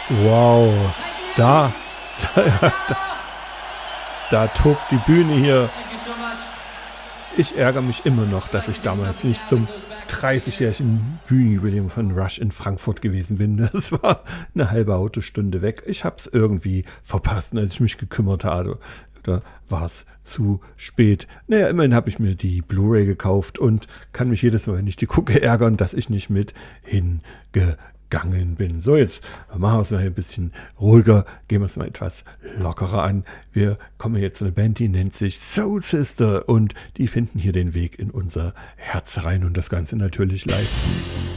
Wow, da, da, da tobt die Bühne hier. Ich ärgere mich immer noch, dass ich damals nicht zum 30-jährigen Bühnenjubiläum von Rush in Frankfurt gewesen bin. Das war eine halbe Autostunde weg. Ich habe es irgendwie verpasst, als ich mich gekümmert habe. Da war es zu spät. Naja, immerhin habe ich mir die Blu-ray gekauft und kann mich jedes Mal, wenn ich die gucke, ärgern, dass ich nicht mit hingegangen bin. So, jetzt machen wir es mal ein bisschen ruhiger, gehen wir es mal etwas lockerer an. Wir kommen jetzt zu einer Band, die nennt sich Soul Sister und die finden hier den Weg in unser Herz rein und das Ganze natürlich live.